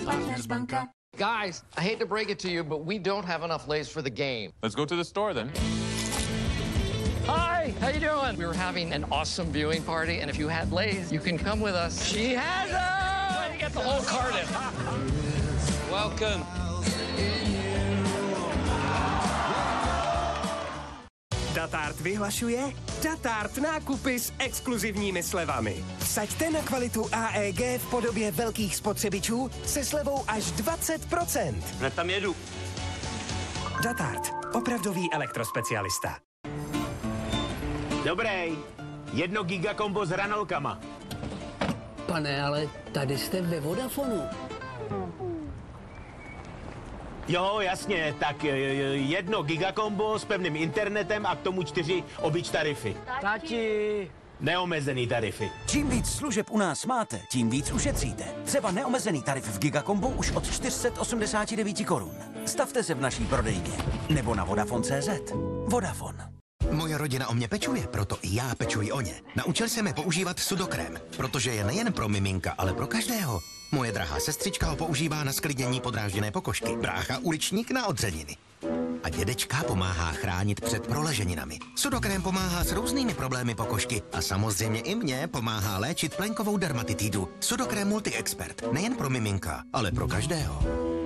Partners banka. Guys, I hate to break it to you, but we don't have enough Lay's for the game. Let's go to the store then. Hi, how you doing? We were having an awesome viewing party, and if you had Lay's, you can come with us. She has them! Way to get the whole carton. Welcome. Datart vyhlašuje Datart nákupy s exkluzivními slevami. Vsaďte na kvalitu AEG v podobě velkých spotřebičů se slevou až 20%. Hned tam jedu. Datart. Opravdový elektrospecialista. Dobrý. 1 gigakombo s hranolkama. Pane, ale tady jste ve Vodafonu. Jo, jasně, tak 1 gigakombo s pevným internetem a k tomu 4 obyč tarify. Tati! Neomezený tarify. Čím víc služeb u nás máte, tím víc ušetříte. Třeba neomezený tarif v Gigakombu už od 489 korun. Stavte se v naší prodejně nebo na Vodafone.cz. Vodafone. Moje rodina o mě pečuje, proto i já pečuji o ně. Naučil jsem je používat sudokrém, protože je nejen pro miminka, ale pro každého. Moje drahá sestřička ho používá na sklidnění podrážděné pokožky, brácha uličník na odřeniny. A dědečka pomáhá chránit před proleženinami. Sudokrém pomáhá s různými problémy pokožky a samozřejmě i mě pomáhá léčit plenkovou dermatitidu. Sudokrém Multi-Expert, nejen pro miminka, ale pro každého.